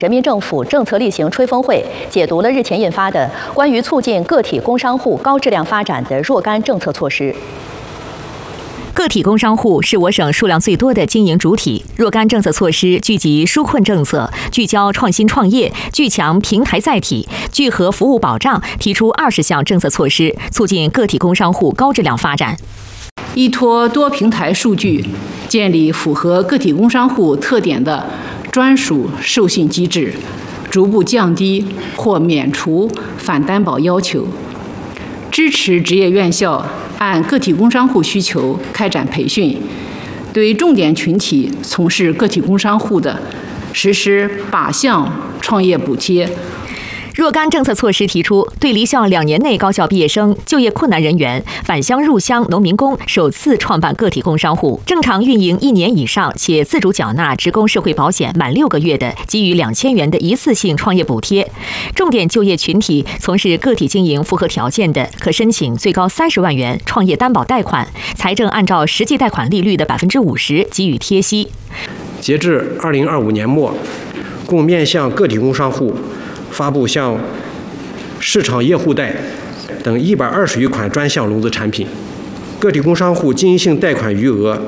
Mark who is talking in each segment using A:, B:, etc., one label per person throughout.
A: 人民政府政策例行吹风会解读了日前印发的关于促进个体工商户高质量发展的若干政策措施。
B: 个体工商户是我省数量最多的经营主体，若干政策措施聚集纾困政策，聚焦创新创业，聚强平台载体，聚合服务保障，提出20项政策措施，促进个体工商户高质量发展。
C: 依托多平台数据，建立符合个体工商户特点的专属授信机制，逐步降低或免除反担保要求，支持职业院校按个体工商户需求开展培训，对重点群体从事个体工商户的实施靶向创业补贴。
B: 若干政策措施提出，对离校2年内高校毕业生、就业困难人员、返乡入乡农民工首次创办个体工商户，正常运营1年以上且自主缴纳职工社会保险满6个月的，给予2000元的一次性创业补贴。重点就业群体从事个体经营符合条件的，可申请最高30万元创业担保贷款，财政按照实际贷款利率的50%给予贴息。
D: 截至2025年末，共面向个体工商户发布向市场业户贷等120余款专项融资产品，个体工商户经营性贷款余额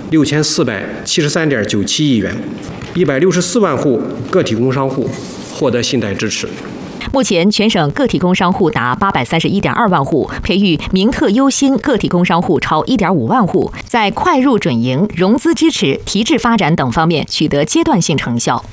D: 6473.97亿元，164万户个体工商户获得信贷支持。
B: 目前，全省个体工商户达831.2万户，培育名特优新个体工商户超1.5万户，在快入准营、融资支持、提质发展等方面取得阶段性成效。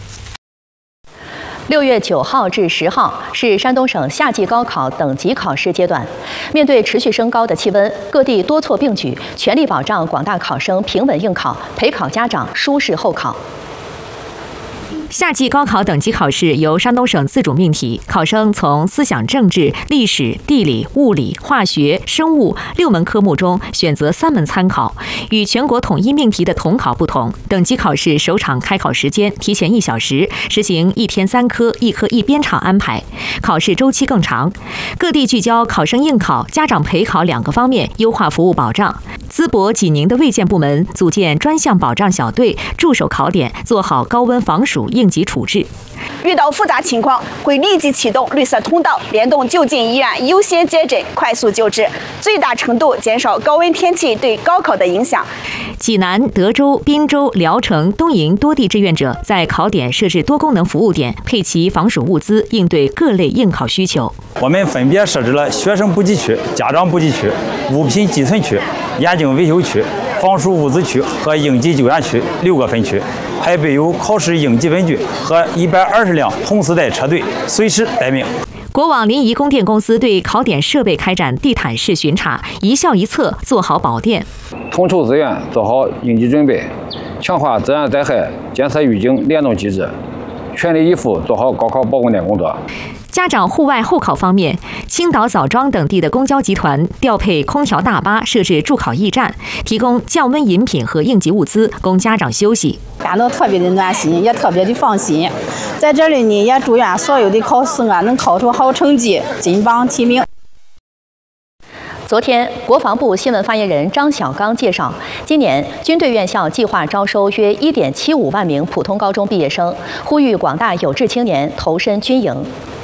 A: 6月9号至10号是山东省夏季高考等级考试阶段。面对持续升高的气温，各地多措并举，全力保障广大考生平稳应考，陪考家长舒适候考。
B: 夏季高考等级考试由山东省自主命题，考生从思想政治、历史、地理、物理、化学、生物6门科目中选择3门参考。与全国统一命题的统考不同，等级考试首场开考时间提前1小时，实行1天3科、1科1编场安排，考试周期更长。各地聚焦考生应考、家长陪考2个方面，优化服务保障。淄博、济宁的卫健部门组建专项保障小队，驻守考点，做好高温防暑应急处置。
E: 遇到复杂情况，会立即启动绿色通道，联动就近医院优先接诊，快速救治，最大程度减少高温天气对高考的影响。
B: 济南、德州、滨州、聊城、东营多地志愿者在考点设置多功能服务点，配齐防暑物资，应对各类应考需求。
F: 我们分别设置了学生补给区、家长补给区、物品寄存区、眼镜维修区、防暑物资区和应急救援区6个分区，还备有考试应急问句和120辆红丝带车队，随时待命。
B: 国网临沂供电公司对考点设备开展地毯式巡查，一校一策，做好保电。
G: 统筹资源，做好应急准备，强化自然灾害监测预警联动机制，全力以赴做好高考保供电工作。
B: 家长户外候考方面，青岛、枣庄等地的公交集团调配空调大巴，设置助考驿站，提供降温饮品和应急物资，供家长休息。
H: 感到特别的暖心，也特别的放心。在这里呢，也祝愿所有的考生能考出好成绩，金榜题名。
A: 昨天，国防部新闻发言人张晓刚介绍，今年军队院校计划招收约1.75万名普通高中毕业生，呼吁广大有志青年投身军营。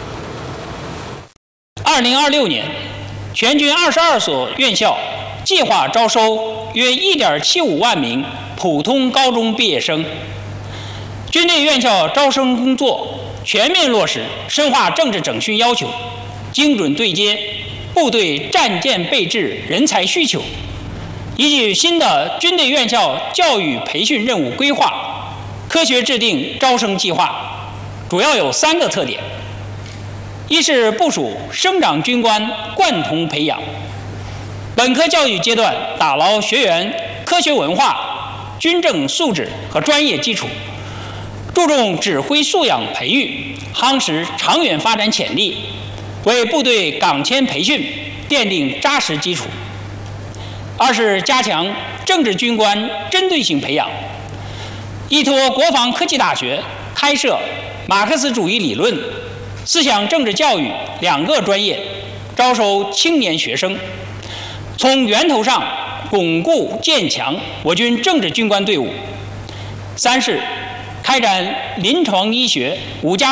I: 2026年，全军22所院校计划招收约1.75万名普通高中毕业生。军队院校招生工作全面落实深化政治整训要求，精准对接部队战舰备制人才需求，依据新的军队院校教育培训任务规划，科学制定招生计划，主要有3个特点。一是部署生长军官贯通培养，本科教育阶段打牢学员科学文化、军政素质和专业基础，注重指挥素养培育，夯实长远发展潜力，为部队岗迁培训奠定扎实基础。二是加强政治军官针对性培养，依托国防科技大学开设马克思主义理论、思想政治教育2个专业，招收青年学生，从源头上巩固建强我军政治军官队伍。3是开展临床医学5+